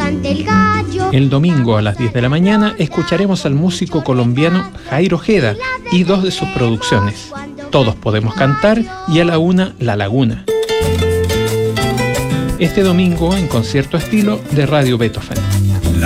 cante el gallo. El domingo a las 10 de la mañana escucharemos al músico colombiano Jairo Ojeda y dos de sus producciones, Todos Podemos Cantar y a la 1 La Laguna. Este domingo en concierto estilo de Radio Beethoven.